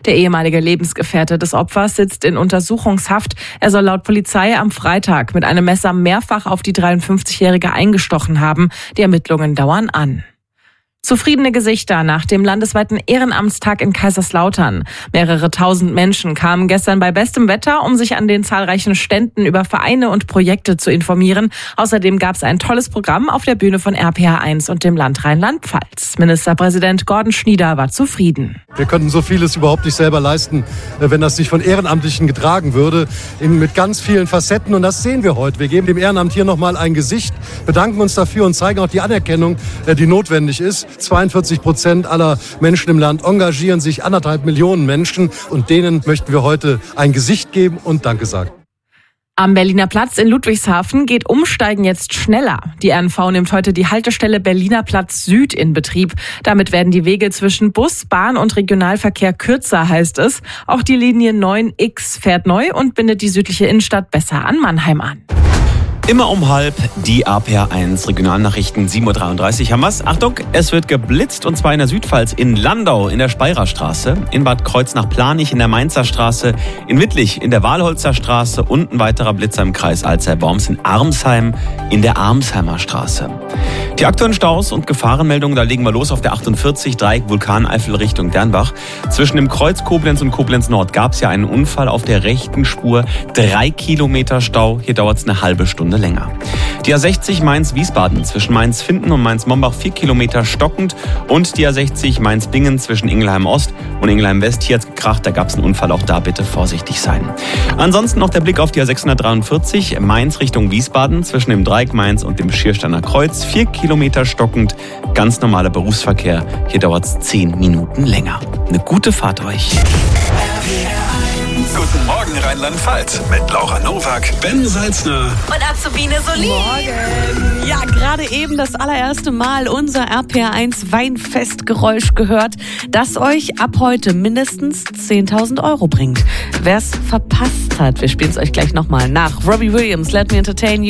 Der ehemalige Lebensgefährte des Opfers sitzt in Untersuchungshaft. Er soll laut Polizei am Freitag mit einem Messer mehrfach auf die 53-Jährige eingestochen haben. Die Ermittlungen dauern an. Zufriedene Gesichter nach dem landesweiten Ehrenamtstag in Kaiserslautern. Mehrere tausend Menschen kamen gestern bei bestem Wetter, um sich an den zahlreichen Ständen über Vereine und Projekte zu informieren. Außerdem gab es ein tolles Programm auf der Bühne von RPA1 und dem Land Rheinland-Pfalz. Ministerpräsident Gordon Schnieder war zufrieden. Wir könnten so vieles überhaupt nicht selber leisten, wenn das nicht von Ehrenamtlichen getragen würde, mit ganz vielen Facetten. Und das sehen wir heute. Wir geben dem Ehrenamt hier nochmal ein Gesicht, bedanken uns dafür und zeigen auch die Anerkennung, die notwendig ist. 42% aller Menschen im Land engagieren sich, 1,5 Millionen Menschen. Und denen möchten wir heute ein Gesicht geben und Danke sagen. Am Berliner Platz in Ludwigshafen geht Umsteigen jetzt schneller. Die RNV nimmt heute die Haltestelle Berliner Platz Süd in Betrieb. Damit werden die Wege zwischen Bus, Bahn und Regionalverkehr kürzer, heißt es. Auch die Linie 9X fährt neu und bindet die südliche Innenstadt besser an Mannheim an. Immer um 12:30 die RPA1 Regionalnachrichten 7:33 Uhr haben wir's. Achtung, es wird geblitzt und zwar in der Südpfalz, in Landau in der Speyerer-Straße, in Bad Kreuznach-Planich in der Mainzer Straße, in Wittlich in der Walholzer Straße und ein weiterer Blitzer im Kreis Alzey-Worms in Armsheim in der Armsheimer Straße. Die aktuellen Staus und Gefahrenmeldungen, da legen wir los auf der 48 Dreieck Vulkaneifel Richtung Dernbach. Zwischen dem Kreuz Koblenz und Koblenz Nord gab es ja einen Unfall auf der rechten Spur. 3 Kilometer Stau, hier dauert es eine halbe Stunde länger. Die A60 Mainz-Wiesbaden zwischen Mainz-Finden und Mainz-Mombach 4 Kilometer stockend und die A60 Mainz-Bingen zwischen Ingelheim-Ost und Ingelheim-West. Hier hat's gekracht, da gab es einen Unfall, auch da bitte vorsichtig sein. Ansonsten noch der Blick auf die A643 Mainz Richtung Wiesbaden zwischen dem Dreieck Mainz und dem Schiersteiner Kreuz. 4 Kilometer stockend, ganz normaler Berufsverkehr. Hier dauert es 10 Minuten länger. Eine gute Fahrt euch. Guten Morgen Rheinland-Pfalz mit Laura Nowak, Ben Salzner und Azubine Solin. Morgen. Ja, gerade eben das allererste Mal unser RPA1 Weinfestgeräusch gehört, das euch ab heute mindestens 10.000 € bringt. Wer es verpasst hat, wir spielen es euch gleich nochmal nach. Robbie Williams, Let Me Entertain You.